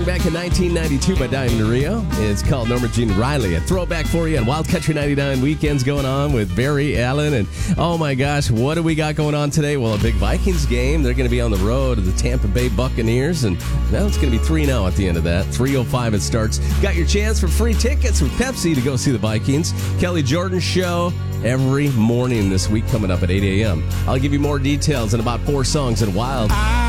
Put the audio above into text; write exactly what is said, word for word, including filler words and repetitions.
song back in nineteen ninety-two by Diamond Rio. It's called Norma Jean Riley. A throwback for you on Wild Country ninety-nine weekends going on with Barry Allen. And oh my gosh, what do we got going on today? Well, a big Vikings game. They're going to be on the road to the Tampa Bay Buccaneers. And now it's going to be three now at the end of that. three oh five it starts. Got your chance for free tickets with Pepsi to go see the Vikings. Kelly Jordan Show every morning this week coming up at eight a.m. I'll give you more details in about four songs in Wild. I